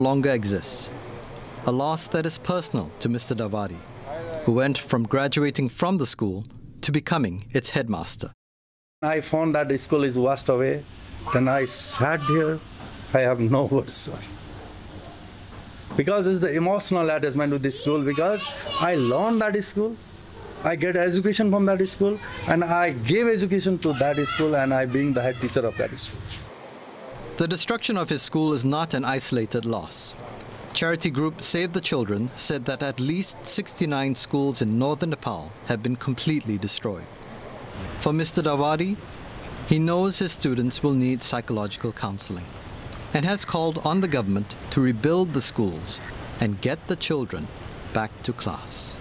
longer exists. A loss that is personal to Mr. Dawari, who went from graduating from the school to becoming its headmaster. I found that the school is washed away. Then I sat here. I have no words, sir. Because it's the emotional attachment to this school, because I learned that school, I get education from that school, and I gave education to that school, and I being the head teacher of that school. The destruction of his school is not an isolated loss. Charity group Save the Children said that at least 69 schools in northern Nepal have been completely destroyed. For Mr. Dawari, he knows his students will need psychological counseling and has called on the government to rebuild the schools and get the children back to class.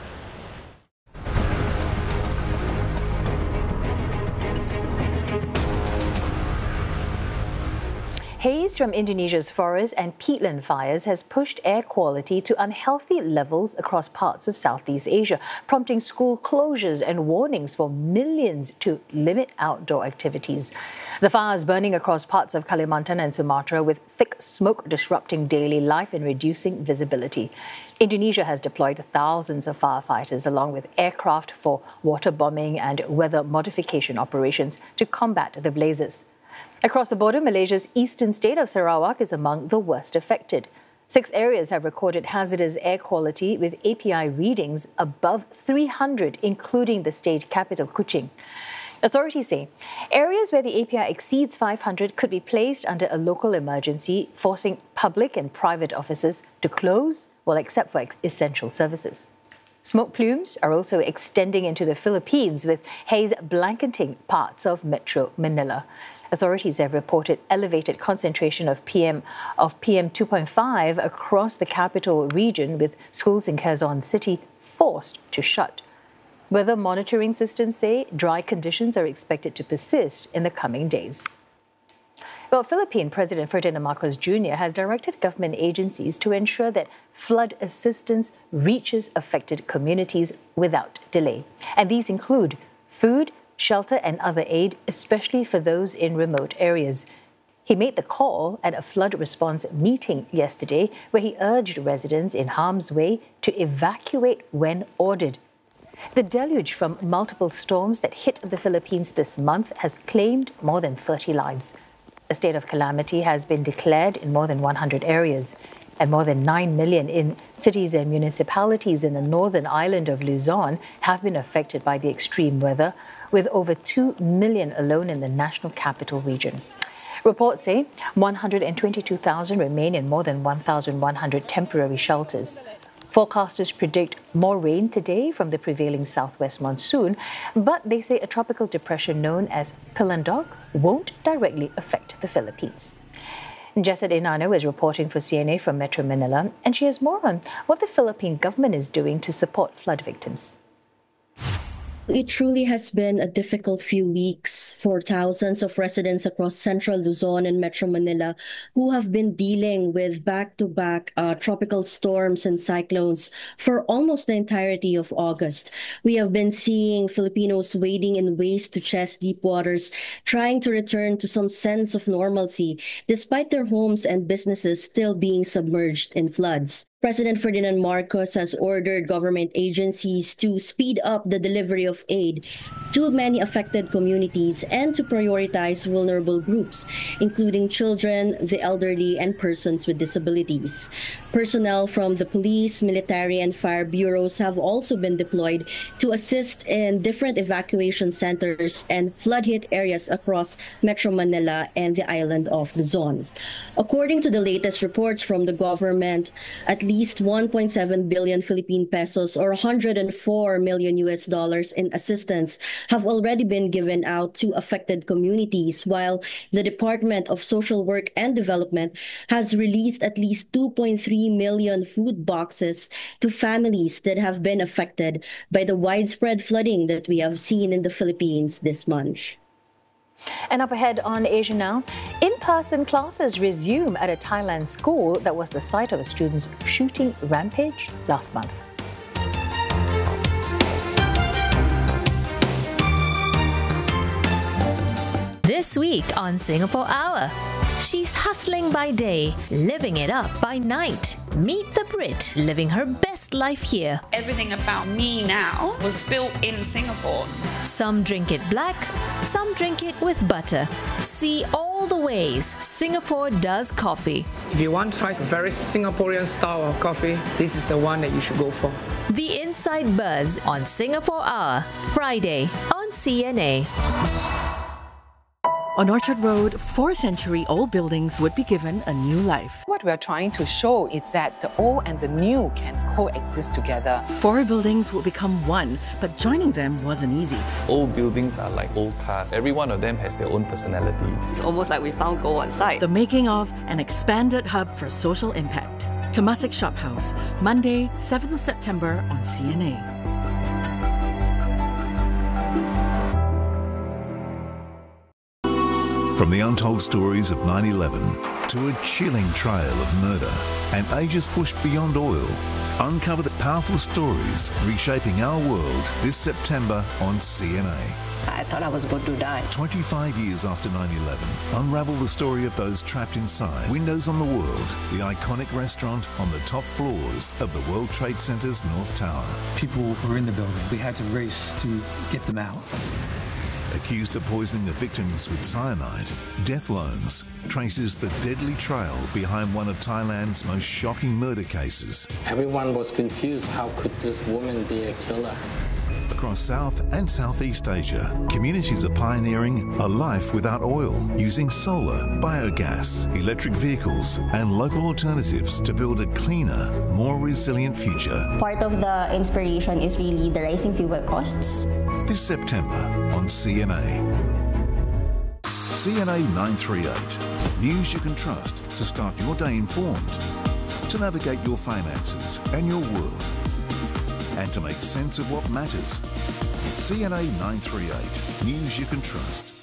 Haze from Indonesia's forests and peatland fires has pushed air quality to unhealthy levels across parts of Southeast Asia, prompting school closures and warnings for millions to limit outdoor activities. The fires burning across parts of Kalimantan and Sumatra with thick smoke disrupting daily life and reducing visibility. Indonesia has deployed thousands of firefighters along with aircraft for water bombing and weather modification operations to combat the blazes. Across the border, Malaysia's eastern state of Sarawak is among the worst affected. 6 areas have recorded hazardous air quality with API readings above 300, including the state capital, Kuching. Authorities say areas where the API exceeds 500 could be placed under a local emergency, forcing public and private offices to close, well, except for essential services. Smoke plumes are also extending into the Philippines, with haze blanketing parts of Metro Manila. Authorities have reported elevated concentration of PM 2.5 across the capital region, with schools in Quezon City forced to shut. Weather monitoring systems say dry conditions are expected to persist in the coming days. Well, Philippine President Ferdinand Marcos Jr. has directed government agencies to ensure that flood assistance reaches affected communities without delay. And these include food, shelter and other aid, especially for those in remote areas. He made the call at a flood response meeting yesterday, where he urged residents in harm's way to evacuate when ordered. The deluge from multiple storms that hit the Philippines this month has claimed more than 30 lives. A state of calamity has been declared in more than 100 areas, and more than 9 million in cities and municipalities in the northern island of Luzon have been affected by the extreme weather, with over 2 million alone in the national capital region. Reports say 122,000 remain in more than 1,100 temporary shelters. Forecasters predict more rain today from the prevailing southwest monsoon, but they say a tropical depression known as Pilandog won't directly affect the Philippines. Jesset Inano is reporting for CNA from Metro Manila, and she has more on what the Philippine government is doing to support flood victims. It truly has been a difficult few weeks for thousands of residents across central Luzon and Metro Manila who have been dealing with back-to-back tropical storms and cyclones for almost the entirety of August. We have been seeing Filipinos wading in waist-to-chest deep waters, trying to return to some sense of normalcy, despite their homes and businesses still being submerged in floods. President Ferdinand Marcos has ordered government agencies to speed up the delivery of aid to many affected communities and to prioritize vulnerable groups, including children, the elderly, and persons with disabilities. Personnel from the police, military, and fire bureaus have also been deployed to assist in different evacuation centers and flood-hit areas across Metro Manila and the island of Luzon. According to the latest reports from the government, at least 1.7 billion Philippine pesos or $104 million in assistance have already been given out to affected communities, while the Department of Social Work and Development has released at least 2.3 million food boxes to families that have been affected by the widespread flooding that we have seen in the Philippines this month. And up ahead on Asia Now, in-person classes resume at a Thailand school that was the site of a student's shooting rampage last month. This week on Singapore Hour, She's hustling by day, living it up by night. Meet the Brit living her best life here. Everything about me now was built in Singapore. Some drink it black, some drink it with butter. See all the ways Singapore does coffee. If you want to try a very Singaporean style of coffee, this is the one that you should go for. The Inside Buzz on Singapore Hour, Friday on CNA. On Orchard Road, 4th-century-old buildings would be given a new life. What we're trying to show is that the old and the new can coexist together. 4 buildings will become one, but joining them wasn't easy. Old buildings are like old cars. Every one of them has their own personality. It's almost like we found gold on site. The making of an expanded hub for social impact. Temasek Shop House, Monday, 7th September on CNA. From the untold stories of 9/11 to a chilling trail of murder and ages pushed beyond oil, uncover the powerful stories reshaping our world this September on CNA. I thought I was going to die. 25 years after 9/11, unravel the story of those trapped inside. Windows on the World, the iconic restaurant on the top floors of the World Trade Center's North Tower. People were in the building. We had to race to get them out. Accused of poisoning the victims with cyanide, Death Loans traces the deadly trail behind one of Thailand's most shocking murder cases. Everyone was confused. How could this woman be a killer? Across South and Southeast Asia, communities are pioneering a life without oil, using solar, biogas, electric vehicles, and local alternatives to build a cleaner, more resilient future. Part of the inspiration is really the rising fuel costs. This September on CNA. CNA 938. News you can trust to start your day informed, to navigate your finances and your world, and to make sense of what matters. CNA 938. News you can trust.